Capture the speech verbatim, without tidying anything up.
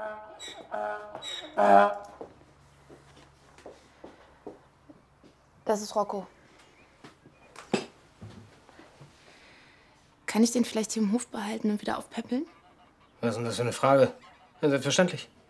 Das ist Rocco. Kann ich den vielleicht hier im Hof behalten und wieder aufpäppeln? Was ist denn das für eine Frage? Ja, selbstverständlich.